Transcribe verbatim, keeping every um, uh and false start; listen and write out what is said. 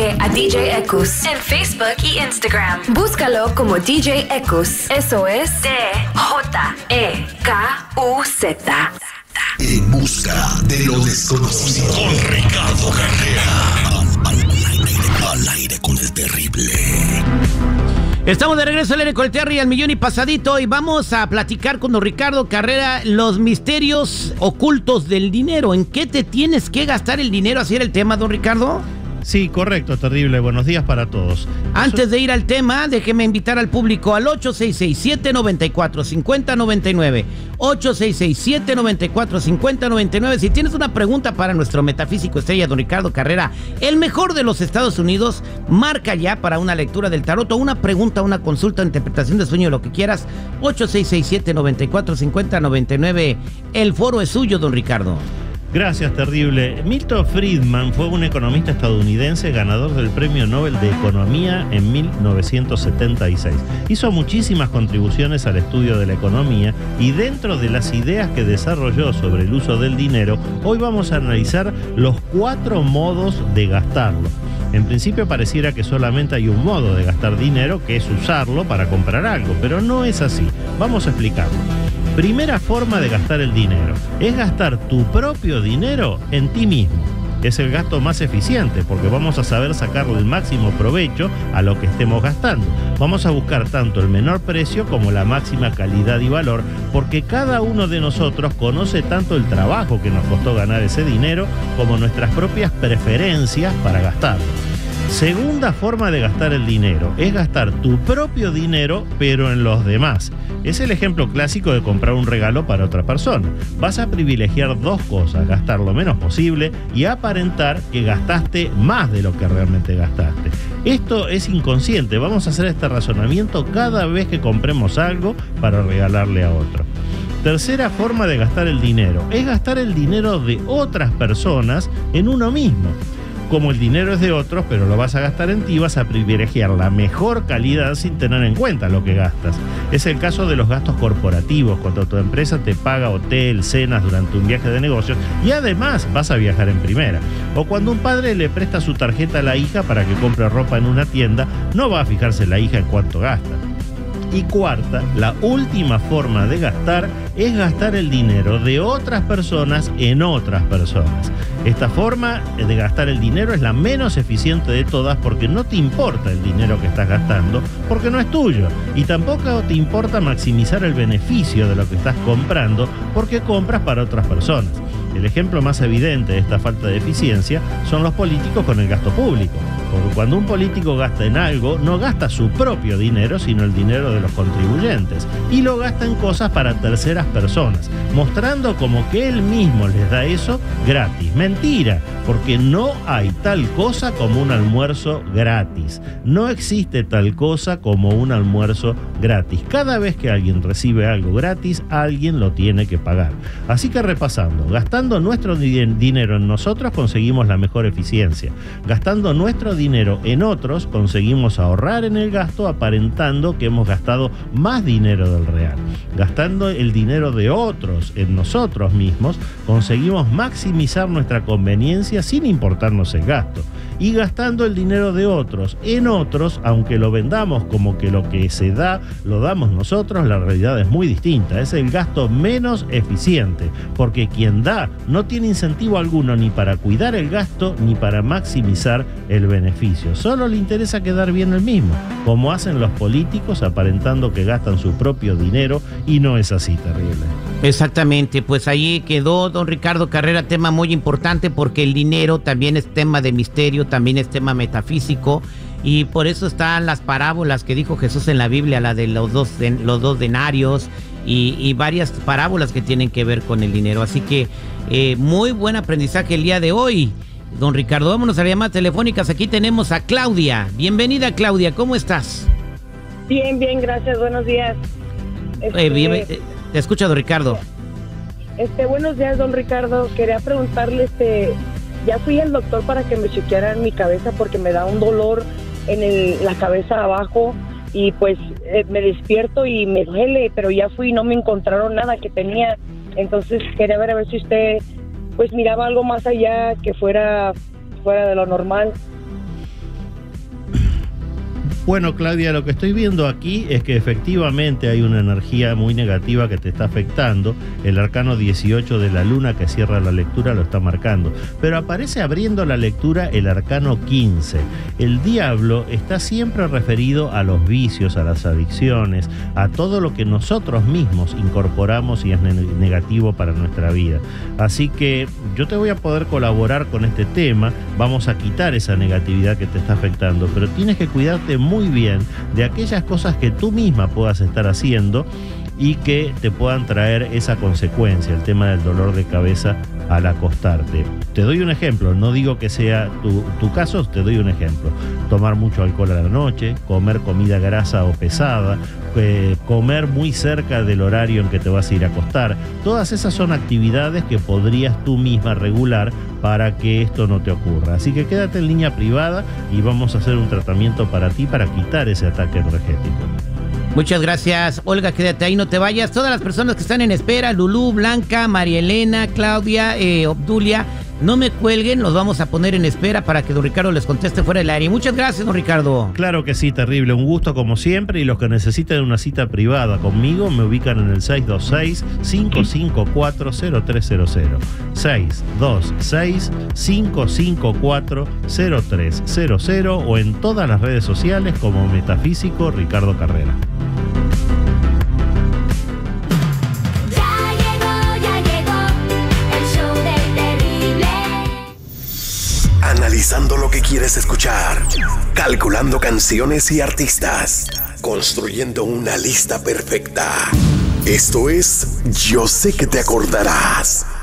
Sigue a D J Ekus en Facebook y Instagram. Búscalo como D J Ekus. Eso es D J E K U Z. En busca de lo desconocido. Con Ricardo Carrera. Al, al, aire, al aire con el terrible. Estamos de regreso al aire con el Terry al millón y pasadito y vamos a platicar con don Ricardo Carrera los misterios ocultos del dinero. ¿En qué te tienes que gastar el dinero? ¿Así era el tema, don Ricardo? Sí, correcto, terrible. Buenos días para todos. Antes Eso... de ir al tema, déjeme invitar al público al ocho seis seis, siete nueve cuatro, cinco cero nueve nueve. ocho seis seis, siete nueve cuatro, cinco cero nueve nueve. Si tienes una pregunta para nuestro metafísico estrella, don Ricardo Carrera, el mejor de los Estados Unidos, marca ya para una lectura del tarot o una pregunta, una consulta, interpretación de sueño, lo que quieras. ocho seis seis, siete nueve cuatro, cinco cero nueve nueve. El foro es suyo, don Ricardo. Gracias, terrible. Milton Friedman fue un economista estadounidense ganador del Premio Nobel de Economía en mil novecientos setenta y seis. Hizo muchísimas contribuciones al estudio de la economía y dentro de las ideas que desarrolló sobre el uso del dinero, hoy vamos a analizar los cuatro modos de gastarlo. En principio pareciera que solamente hay un modo de gastar dinero, que es usarlo para comprar algo, pero no es así. Vamos a explicarlo. Primera forma de gastar el dinero es gastar tu propio dinero en ti mismo. Es el gasto más eficiente porque vamos a saber sacarle el máximo provecho a lo que estemos gastando. Vamos a buscar tanto el menor precio como la máxima calidad y valor porque cada uno de nosotros conoce tanto el trabajo que nos costó ganar ese dinero como nuestras propias preferencias para gastarlo. Segunda forma de gastar el dinero es gastar tu propio dinero pero en los demás. Es el ejemplo clásico de comprar un regalo para otra persona. Vas a privilegiar dos cosas, gastar lo menos posible y aparentar que gastaste más de lo que realmente gastaste. Esto es inconsciente, vamos a hacer este razonamiento cada vez que compremos algo para regalarle a otro. Tercera forma de gastar el dinero es gastar el dinero de otras personas en uno mismo. Como el dinero es de otros, pero lo vas a gastar en ti, vas a privilegiar la mejor calidad sin tener en cuenta lo que gastas. Es el caso de los gastos corporativos, cuando tu empresa te paga hotel, cenas durante un viaje de negocios y además vas a viajar en primera. O cuando un padre le presta su tarjeta a la hija para que compre ropa en una tienda, no va a fijarse la hija en cuánto gasta. Y cuarta, la última forma de gastar es gastar el dinero de otras personas en otras personas. Esta forma de gastar el dinero es la menos eficiente de todas porque no te importa el dinero que estás gastando, porque no es tuyo. Y tampoco te importa maximizar el beneficio de lo que estás comprando porque compras para otras personas. El ejemplo más evidente de esta falta de eficiencia son los políticos con el gasto público. Porque cuando un político gasta en algo, no gasta su propio dinero, sino el dinero de los contribuyentes. Y lo gasta en cosas para terceras personas, mostrando como que él mismo les da eso gratis. Mentira, porque no hay tal cosa como un almuerzo gratis. No existe tal cosa como un almuerzo gratis. Cada vez que alguien recibe algo gratis, alguien lo tiene que pagar. Así que repasando, gastando nuestro dinero en nosotros conseguimos la mejor eficiencia. Gastando nuestro dinero en otros conseguimos ahorrar en el gasto aparentando que hemos gastado más dinero del real. Gastando el dinero de otros en nosotros mismos conseguimos maximizar nuestra conveniencia sin importarnos el gasto. Y gastando el dinero de otros en otros, aunque lo vendamos como que lo que se da lo damos nosotros, la realidad es muy distinta. Es el gasto menos eficiente, porque quien da no tiene incentivo alguno ni para cuidar el gasto ni para maximizar el beneficio. Solo le interesa quedar bien el mismo, como hacen los políticos aparentando que gastan su propio dinero y no es así, terrible. Exactamente, pues ahí quedó don Ricardo Carrera, tema muy importante porque el dinero también es tema de misterio, también es tema metafísico y por eso están las parábolas que dijo Jesús en la Biblia, la de los dos, de, los dos denarios y, y varias parábolas que tienen que ver con el dinero. Así que eh, muy buen aprendizaje el día de hoy. Don Ricardo, vámonos a las llamadas telefónicas. Aquí tenemos a Claudia. Bienvenida, Claudia, ¿cómo estás? Bien, bien, gracias, buenos días. Este, eh, bien, eh, te escucha, don Ricardo. Este, buenos días, don Ricardo. Quería preguntarle, este, ya fui al doctor para que me chequearan mi cabeza porque me da un dolor en el, la cabeza abajo y pues eh, me despierto y me duele, pero ya fui y no me encontraron nada que tenía. Entonces quería ver a ver si usted pues miraba algo más allá que fuera fuera de lo normal. Bueno, Claudia, lo que estoy viendo aquí es que efectivamente hay una energía muy negativa que te está afectando. El arcano dieciocho de la luna que cierra la lectura lo está marcando. Pero aparece abriendo la lectura el arcano quince. El diablo está siempre referido a los vicios, a las adicciones, a todo lo que nosotros mismos incorporamos y es negativo para nuestra vida. Así que yo te voy a poder colaborar con este tema. Vamos a quitar esa negatividad que te está afectando, pero tienes que cuidarte muy bien de aquellas cosas que tú misma puedas estar haciendo y que te puedan traer esa consecuencia, el tema del dolor de cabeza al acostarte. Te doy un ejemplo, no digo que sea tu, tu caso, te doy un ejemplo. Tomar mucho alcohol a la noche, comer comida grasa o pesada, eh, comer muy cerca del horario en que te vas a ir a acostar. Todas esas son actividades que podrías tú misma regular para que esto no te ocurra. Así que quédate en línea privada y vamos a hacer un tratamiento para ti para quitar ese ataque energético. Muchas gracias, Olga, quédate ahí, no te vayas. Todas las personas que están en espera, Lulú, Blanca, María Elena, Claudia, eh, Obdulia, no me cuelguen, los vamos a poner en espera para que don Ricardo les conteste fuera del aire. Muchas gracias, don Ricardo. Claro que sí, terrible, un gusto como siempre, y los que necesiten una cita privada conmigo me ubican en el seis dos seis, cinco cinco cuatro, cero tres cero cero. seis dos seis, cinco cinco cuatro, cero tres cero cero o en todas las redes sociales como Metafísico Ricardo Carrera. Analizando lo que quieres escuchar, calculando canciones y artistas, construyendo una lista perfecta. Esto es Yo Sé Que Te Acordarás.